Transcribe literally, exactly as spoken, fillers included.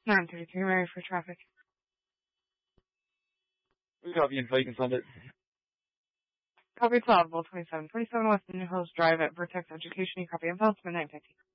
nine thirty-three, Mary for traffic. We copy info, you can send it. Copy it's audible, twenty-seven twenty-seven West New Hills Drive at Vertex Education. You copy info, it's midnight fifty.